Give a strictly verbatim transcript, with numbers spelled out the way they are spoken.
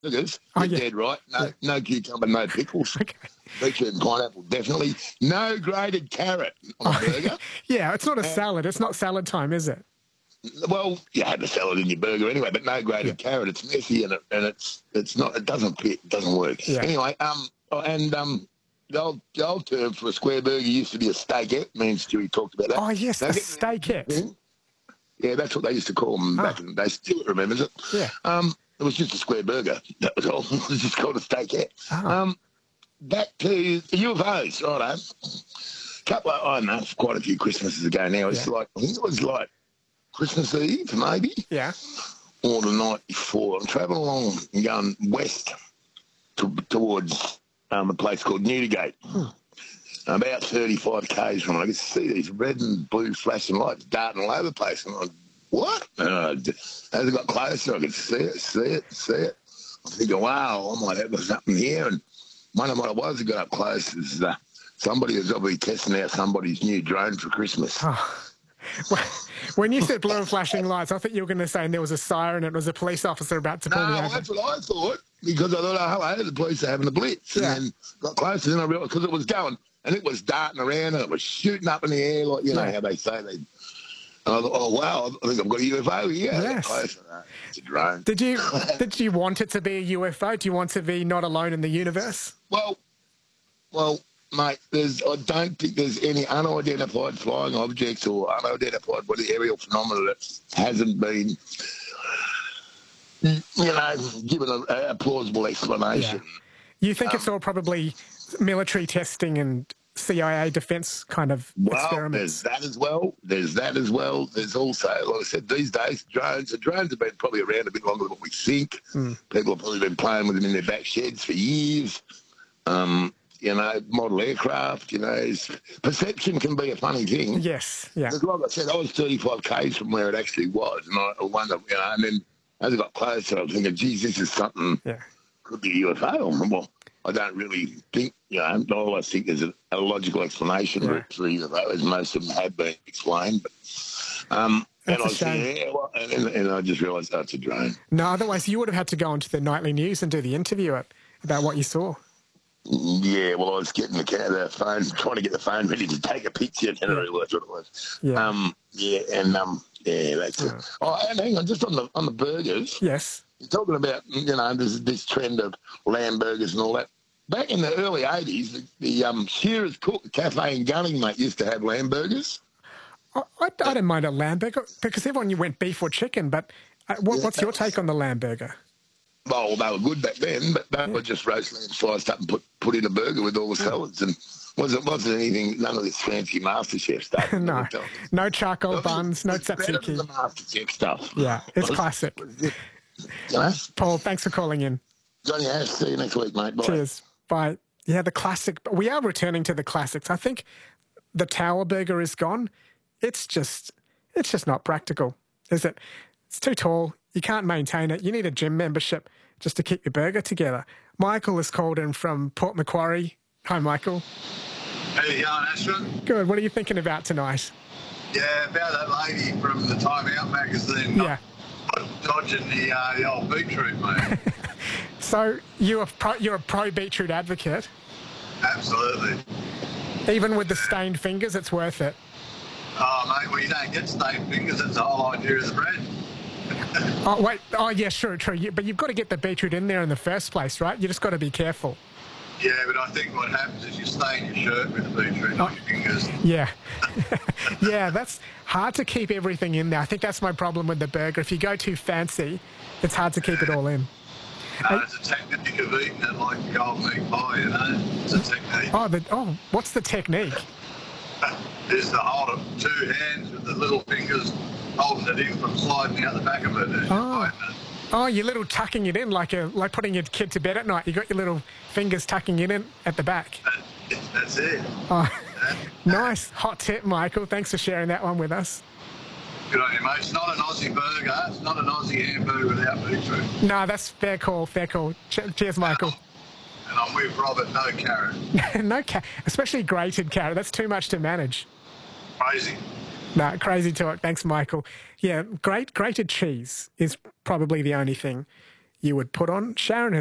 burgers, Oh, you're yeah. dead right. No, Yeah. no cucumber, no pickles. Okay. Beetroot and pineapple, definitely. No grated carrot on a Oh, burger. yeah, it's not a And, salad. It's not salad time, is it? well, you had the salad in your burger anyway, but no grated Yeah. carrot. It's messy and it, and it's it's not. It doesn't fit. It doesn't work. Yeah. Anyway, um, oh, and um, the old, the old term for a square burger used to be a steakette. Me and Stewie talked about that. Oh, yes, Now, a get- steakette. Yeah, that's what they used to call them Ah. back in the day. Still remembers it. Yeah. Um, it was just a square burger. That was all. It was just called a steakette. Ah. Um, back to the U F Os, righto. Couple of, I don't know, it's quite a few Christmases ago now. It's Yeah. like, I think it was like Christmas Eve, maybe, Yeah. or the night before. I'm travelling along and going west to, towards um, a place called Newdigate. Hmm. About thirty-five k's from it. I could see these red and blue flashing lights darting all over the place. And I'm like, what? And I, as I got closer, I could see it, see it, see it. I'm thinking, wow, I might have something here. And one of what it was, I got up close, is uh, somebody was obviously testing out somebody's new drone for Christmas. Oh. Well, when you said blue and flashing lights, I thought you were going to say and there was a siren and it was a police officer about to pull me No, over. that's what I thought, because I thought, oh, hello, the police are having a blitz. Yeah. And then got closer, and then I realised, because it was going, and it was darting around, and it was shooting up in the air, like, you know Yeah. how they say they... And I thought, oh, wow, I think I've got a U F O here. Yes. Closer. No, it's a drone. Did you did you want it to be a U F O? Do you want to be not alone in the universe? Well, well, mate, there's, I don't think there's any unidentified flying objects or unidentified body aerial phenomena that hasn't been, you know, given a, a plausible explanation. You think Um, it's all probably military testing and C I A defence kind of Well, there's experiments? that as well. There's that as well. There's also, like I said, these days, drones. The drones have been probably around a bit longer than what we think. Mm. People have probably been playing with them in their back sheds for years. Um, you know, model aircraft, you know, it's, perception can be a funny thing. Yes, yeah. Because like I said, I was thirty-five k's from where it actually was. And I, I wonder, you know, and then as I got closer, I was thinking, geez, this is something, Yeah. could be a U F O. Well, I don't really think, you know, all I think is a, a logical explanation Yeah. for a U F O, as most of them have been explained. But, um, That's and I a was shame. thinking, yeah, well, and, and, and I just realised, oh, it's a drone. No, otherwise you would have had to go onto the nightly news and do the interview it, about what you saw. Yeah, well, I was getting the, ca- the phone, trying to get the phone ready to take a picture, and I realised what it was. Yeah. Um, yeah, and um, yeah, that's Yeah. it. Oh, and hang on, just on the on the burgers. Yes. You're talking about, you know, this this trend of lamb burgers and all that. Back in the early eighties, the, the um, Shearer's Cook Cafe in Gunning, mate, used to have lamb burgers. I, I, I don't mind a lamb burger because everyone you went beef or chicken, but uh, what, Yeah, what's that your was- take on the lamb burger? Well, they were good back then, but they were just roast lamb sliced up and put, put in a burger with all the salads. And wasn't wasn't anything, none of this fancy MasterChef stuff. No, no charcoal It was- buns, no it was better than tzatziki. the MasterChef stuff. Yeah, it's Was- classic. You know? Paul, thanks for calling in. Johnny Ash, see you next week, mate. Bye. Cheers. Bye. Yeah, the classic. We are returning to the classics. I think the Tower Burger is gone. It's just, it's just not practical, is it? It's too tall. You can't maintain it. You need a gym membership just to keep your burger together. Michael has called in from Port Macquarie. Hi, Michael. How you going, Ashton? Good. What are you thinking about tonight? Yeah, about that lady from the Time Out magazine. Yeah. Dodging the, uh, the old beetroot, mate. So you're a pro, you're a pro beetroot advocate. Absolutely. Even with the stained fingers, it's worth it. Oh, mate, well, you don't get stained fingers. That's the whole idea of the bread. Oh, wait. Oh, yeah, sure, true. You, but you've got to get the beetroot in there in the first place, right? You just got to be careful. Yeah, but I think what happens is you stain your shirt with the beetroot, not your fingers. Yeah. Yeah, that's hard to keep everything in there. I think that's my problem with the burger. If you go too fancy, it's hard to keep it all in. Uh, it's a technique of eating it like the golden egg pie, you know? It's a technique. Oh, the, oh, what's the technique? Is to hold it two hands with the little fingers holding it in from sliding out the back of it. as you're Oh. biting it. Oh, you're little tucking it in like a like putting your kid to bed at night. You got your little fingers tucking it in at the back. That- That's it. Oh, nice. Hot tip, Michael. Thanks for sharing that one with us. Good on you, mate. It's not an Aussie burger. It's not an Aussie hamburger without beetroot. No, that's fair call, fair call. Che- Cheers, Michael. And I'm with Robert, no carrot. No, ca- especially grated carrot. That's too much to manage. Crazy. No, crazy talk. Thanks, Michael. Yeah, great grated cheese is probably the only thing you would put on. Sharon has